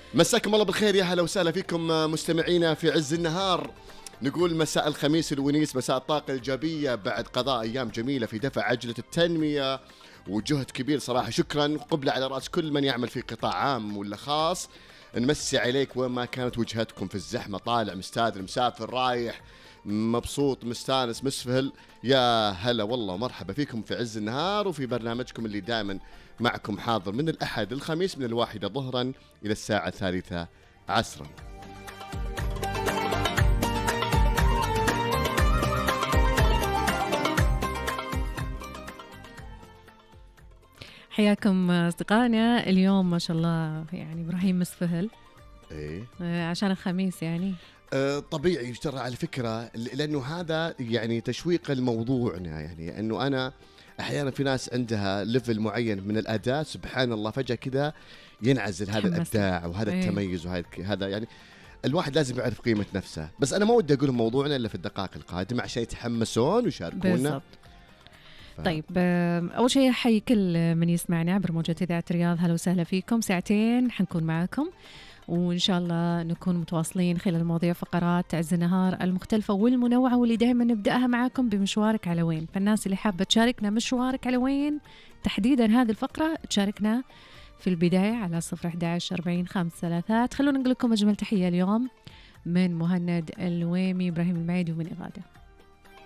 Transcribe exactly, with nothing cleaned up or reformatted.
مساكم الله بالخير، يا هلا وسهلا فيكم مستمعينا في عز النهار. نقول مساء الخميس الونيس، مساء الطاقة الإيجابية بعد قضاء أيام جميلة في دفع عجلة التنمية وجهد كبير صراحة. شكرا قبلة على رأس كل من يعمل في قطاع عام ولا خاص. نمسي عليك وين ما كانت وجهتكم، في الزحمة، طالع مستاذن مسافر رايح مبسوط مستانس مسفهل، يا هلا والله مرحبا فيكم في عز النهار وفي برنامجكم اللي دائما معكم حاضر من الأحد للخميس من الواحدة ظهرا إلى الساعة الثالثة عصرا. حياكم أصدقائنا. اليوم ما شاء الله يعني إبراهيم مسفهل إيه عشان الخميس يعني أه طبيعي ترى على فكرة، لأنه هذا يعني تشويق الموضوع، يعني أنه أنا أحيانا في ناس عندها ليفل معين من الأداء سبحان الله فجأة كذا ينعزل هذا الإبداع وهذا ايه. التميز وهذا يعني الواحد لازم يعرف قيمة نفسه. بس أنا ما ودي أقول موضوعنا إلا في الدقائق القادمة عشان يتحمسون ويشاركونا. بالضبط. ف... طيب أول شيء حي كل من يسمعنا عبر موجة إذاعة الرياض، هلا وسهلا فيكم. ساعتين حنكون معكم وإن شاء الله نكون متواصلين خلال مواضيع فقرات عز النهار المختلفة والمنوعة، واللي دائما نبدأها معكم بمشوارك على وين. فالناس اللي حابة تشاركنا مشوارك على وين تحديدا هذه الفقرة تشاركنا في البداية على صفر أحد عشر أربعين خمسة ثلاثات. خلونا نقول لكم أجمل تحية اليوم من مهند الويمي، إبراهيم المعيد ومن إغادة.